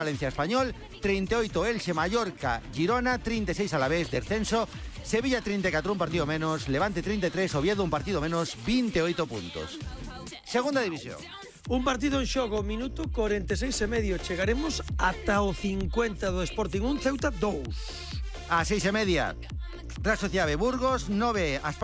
Valencia Español, 38 Elche Mallorca Girona, 36 Alavés descenso, Sevilla 34 un partido menos, Levante 33, Oviedo un partido menos, 28 puntos. Segunda división. Un partido en xogo, minuto 46 e medio. Chegaremos ata o 50 do Sporting 1, Ceuta 2. A 6:30, Real Sociedad B Burgos, 9 As